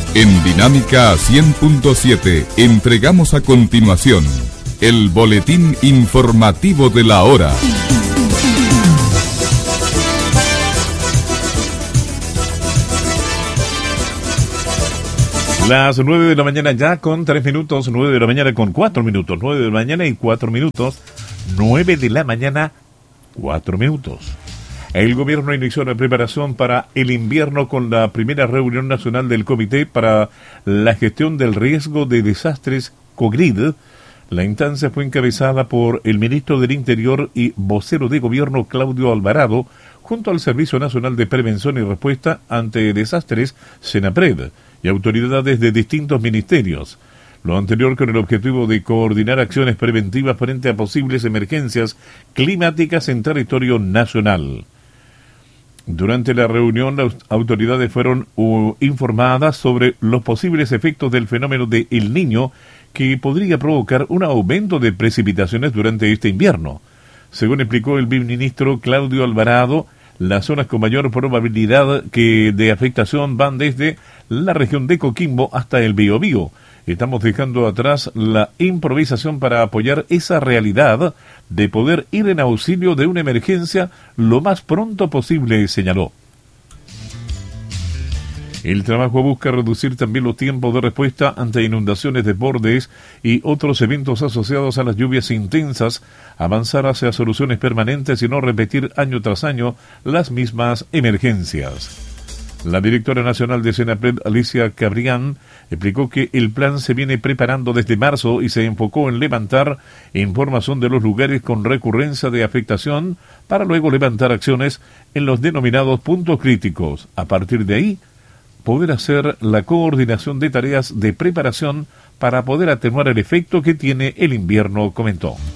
En Dinámica 100.7 entregamos a continuación el boletín informativo de la hora. Las 9 de la mañana ya con 3 minutos, 9 de la mañana con 4 minutos, 9 de la mañana y 4 minutos, 9 de la mañana, 4 minutos. El gobierno inició la preparación para el invierno con la primera reunión nacional del Comité para la Gestión del Riesgo de Desastres, COGRID. La instancia fue encabezada por el ministro del Interior y vocero de gobierno Claudio Alvarado, junto al Servicio Nacional de Prevención y Respuesta ante Desastres, SENAPRED, y autoridades de distintos ministerios. Lo anterior con el objetivo de coordinar acciones preventivas frente a posibles emergencias climáticas en territorio nacional. Durante la reunión, las autoridades fueron informadas sobre los posibles efectos del fenómeno de El Niño, que podría provocar un aumento de precipitaciones durante este invierno. Según explicó el viceministro Claudio Alvarado, las zonas con mayor probabilidad de afectación van desde la región de Coquimbo hasta el Biobío. Estamos dejando atrás la improvisación para apoyar esa realidad de poder ir en auxilio de una emergencia lo más pronto posible, señaló. El trabajo busca reducir también los tiempos de respuesta ante inundaciones, desbordes y otros eventos asociados a las lluvias intensas, avanzar hacia soluciones permanentes y no repetir año tras año las mismas emergencias. La directora nacional de SENAPRED, Alicia Cabrián, explicó que el plan se viene preparando desde marzo y se enfocó en levantar información de los lugares con recurrencia de afectación para luego levantar acciones en los denominados puntos críticos. A partir de ahí, poder hacer la coordinación de tareas de preparación para poder atenuar el efecto que tiene el invierno, comentó.